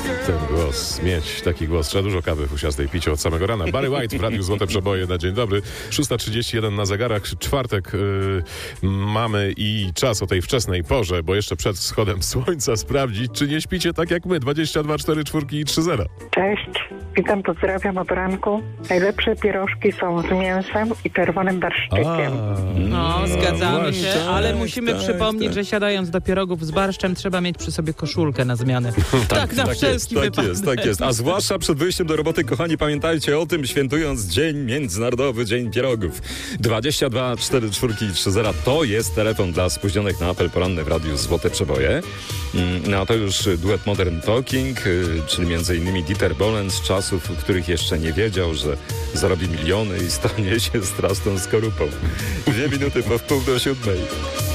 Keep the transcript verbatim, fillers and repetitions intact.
Ten głos, mieć taki głos. Trzeba dużo kawy fusiastej pić od samego rana. Barry White w Radiu Złote Przeboje na dzień dobry. szósta trzydzieści jeden na zegarach. Czwartek yy, mamy i czas o tej wczesnej porze, bo jeszcze przed wschodem słońca sprawdzić, czy nie śpicie tak jak my. dwadzieścia dwa cztery cztery i trzy zero. Cześć, witam, pozdrawiam od ranku. Najlepsze pierożki są z mięsem i czerwonym barszczykiem. No, zgadzamy właśnie, się, tak, ale musimy tak, przypomnieć, tak. że siadając do pierogów z barszczem trzeba mieć przy sobie koszulkę na zmianę. tak, na tak wszelki jest, tak wypadek. jest, tak jest. A zwłaszcza przed wyjściem do roboty, kochani, pamiętajcie o tym, świętując Dzień Międzynarodowy Dzień Pierogów. dwadzieścia dwa cztery cztery i trzy zero to jest telefon dla spóźnionych na apel poranny w Radiu Złote Przeboje. No a to już duet Modern Talking, czyli między innymi Dieter Bohlen z czasów, w których jeszcze nie wiedział, że zarobi miliony i stanie się straszną skorupą. Dwie minuty po wpół do siódmej.